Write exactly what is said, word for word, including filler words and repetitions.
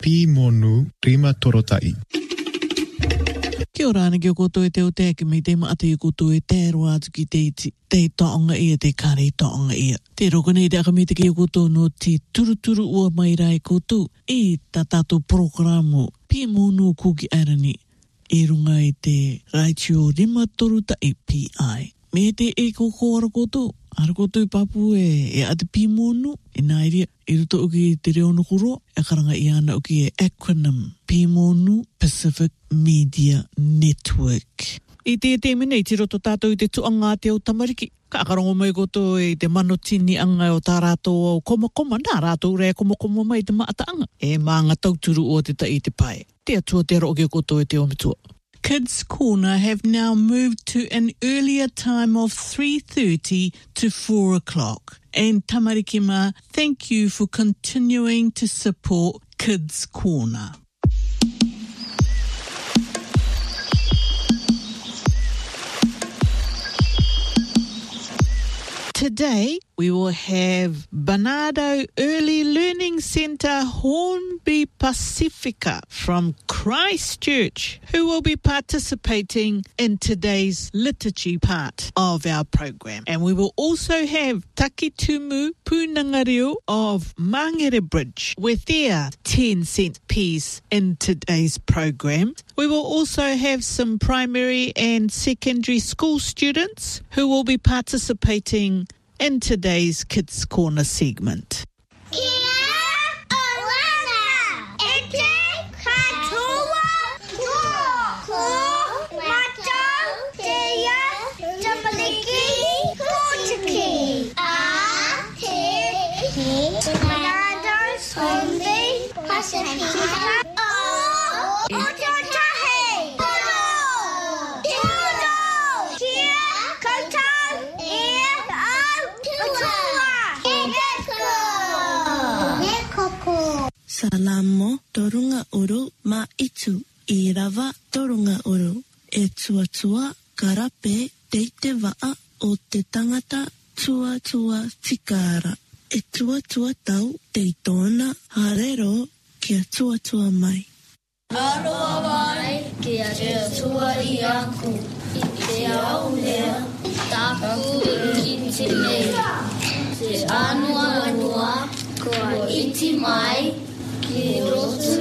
Pimonu Rima Torotai. Kia ora ana ki o koutou e te o te ake mei te maata i koutou e te roa atu ki te iti. Te taonga ia, te kare taonga ia. Te roko nei te aka mei te ki o koutou no te turuturu ua mai rai koutou. E ta tātou programo Pimonu Kuki Airani. E runga i te Raitio Rima Torotai P I. Me te e koko ara koutou. Ara koutou i papu e, e ate Pimonu. E nairia, i ruto uki te reo nukuro. E karanga i ana uki e acronym Pimonu Pacific Media Network. I te te mene i te roto tātou i te tuanga te o tamariki. Ka akarongo mai koutou i te manotini anga o tā rātou o koma koma. Nā rātou rea koma koma mai te maataanga. E maanga tauturu o te tai te pai. Te atua te roke koutou i te omitua. Kids Corner have now moved to an earlier time of three thirty to four o'clock. And Tamarikima, thank you for continuing to support Kids Corner. Today, we will have Bernardo Early Learning Centre Hornby Pacifica from Christchurch, who will be participating in today's liturgy part of our program. And we will also have Takitumu Punangareo of Mangere Bridge with their ten cent piece in today's program. We will also have some primary and secondary school students who will be participating in today's Kids Corner segment. Salamo torunga uru ma itu I rawa torunga uru e tua tua karape teite waa o te tangata tua tua tikara e tua tua tau teitona harero kia tua tua mai. Aroa wai kia te tua I aku I te au lea taku I te mei te anua anua kua iti mai ki rotu